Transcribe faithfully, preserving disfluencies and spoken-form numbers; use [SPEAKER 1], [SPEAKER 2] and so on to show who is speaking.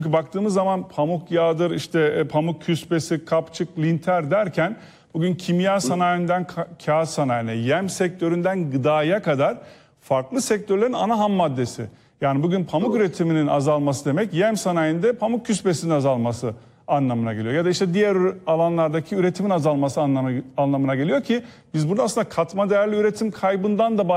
[SPEAKER 1] Baktığımız zaman pamuk yağdır, işte pamuk küspesi, kapçık, linter derken bugün kimya sanayinden ka kağıt sanayine, yem sektöründen gıdaya kadar farklı sektörlerin ana ham maddesi. Yani bugün pamuk üretiminin azalması demek yem sanayinde pamuk küspesinin azalması anlamına geliyor. Ya da işte diğer alanlardaki üretimin azalması anlamına, anlamına geliyor ki biz burada aslında katma değerli üretim kaybından da